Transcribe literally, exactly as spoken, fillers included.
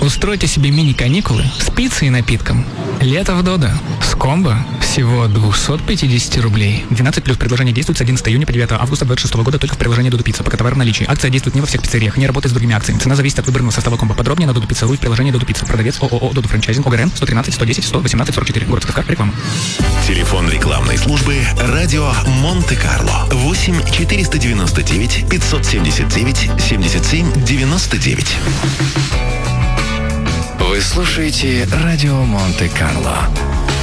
Устройте себе мини-каникулы с пиццей и напитком. Лето в Додо. С комбо всего двести пятьдесят рублей. двенадцать плюс. Предложение действует с одиннадцатого июня по девятого августа две тысячи двадцать шестого года только в приложении Додо Пицца. Пока товар в наличии. Акция действует не во всех пиццериях, не работает с другими акциями. Цена зависит от выбранного состава комбо. Подробнее на Додо Пицца ру в приложении Додо Пицца. Продавец ООО Додо Франчайзинг. ОГРН сто тринадцать сто десять сто восемнадцать сорок четыре. Город Ставка. Реклама. Телефон рекламной службы «Радио Монте-Карло». восемь четыреста девяносто девять пятьсот семьдесят девять семьдесят семь девяносто девять. Вы слушаете «Радио Монте-Карло».